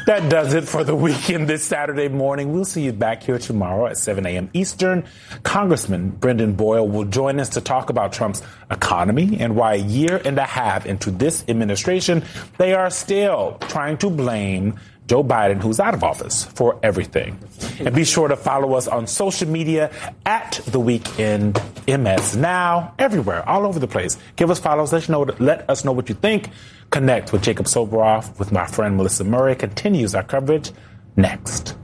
That does it for the weekend this Saturday morning. We'll see you back here tomorrow at 7 a.m. Eastern. Congressman Brendan Boyle will join us to talk about Trump's economy and why a year and a half into this administration, they are still trying to blame Joe Biden, who's out of office, for everything. And be sure to follow us on social media at The Weekend MS Now, everywhere, all over the place. Give us follows. Let us know what you think. Connect with Jacob Soboroff, with my friend Melissa Murray. Continues our coverage next.